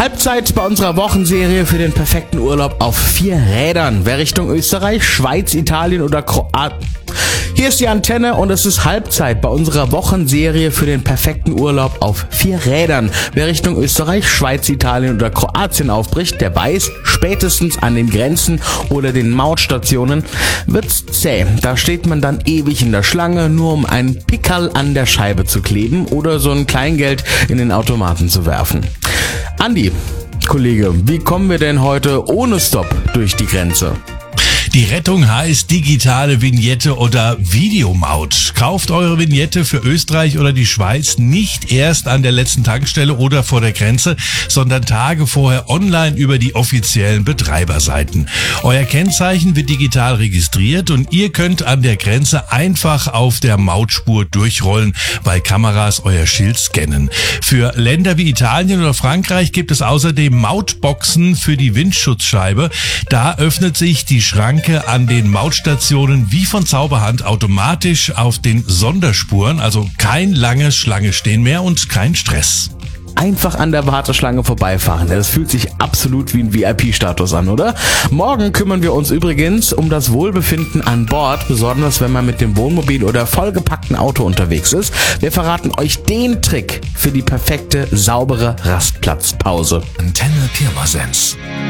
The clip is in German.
Halbzeit bei unserer Wochenserie für den perfekten Urlaub auf 4 Rädern. Wer Richtung Österreich, Schweiz, Italien oder Kroatien... Hier ist die Antenne und es ist Halbzeit bei unserer Wochenserie für den perfekten Urlaub auf 4 Rädern. Wer Richtung Österreich, Schweiz, Italien oder Kroatien aufbricht, der weiß, spätestens an den Grenzen oder den Mautstationen wird's zäh. Da steht man dann ewig in der Schlange, nur um ein Pickerl an der Scheibe zu kleben oder so ein Kleingeld in den Automaten zu werfen. Andi, Kollege, wie kommen wir denn heute ohne Stopp durch die Grenze? Die Rettung heißt digitale Vignette oder Videomaut. Kauft eure Vignette für Österreich oder die Schweiz nicht erst an der letzten Tankstelle oder vor der Grenze, sondern Tage vorher online über die offiziellen Betreiberseiten. Euer Kennzeichen wird digital registriert und ihr könnt an der Grenze einfach auf der Mautspur durchrollen, weil Kameras euer Schild scannen. Für Länder wie Italien oder Frankreich gibt es außerdem Mautboxen für die Windschutzscheibe. Da öffnet sich die Schranke an den Mautstationen wie von Zauberhand automatisch auf den Sonderspuren, also kein langes Schlange stehen mehr und kein Stress. Einfach an der Warteschlange vorbeifahren. Das fühlt sich absolut wie ein VIP-Status an, oder? Morgen kümmern wir uns übrigens um das Wohlbefinden an Bord, besonders wenn man mit dem Wohnmobil oder vollgepackten Auto unterwegs ist. Wir verraten euch den Trick für die perfekte, saubere Rastplatzpause. Antenne Pirmasens.